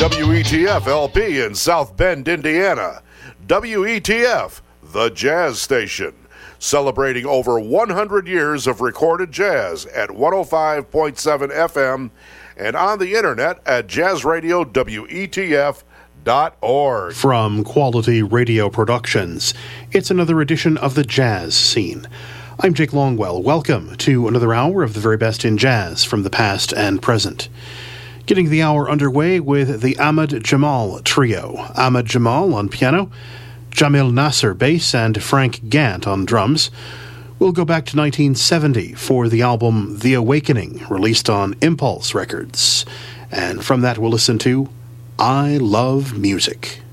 WETF LP in South Bend, Indiana. WETF, the jazz station, celebrating over 100 years of recorded jazz at 105.7 FM and on the internet at jazzradiowetf.org. From Quality Radio Productions, it's another edition of the Jazz Scene. I'm Jake Longwell. Welcome to another hour of the very best in jazz from the past and present. Getting the hour underway with the Ahmad Jamal Trio. Ahmad Jamal on piano, Jamil Nasser bass, and Frank Gant on drums. We'll go back to 1970 for the album The Awakening, released on Impulse Records. And from that we'll listen to I Love Music.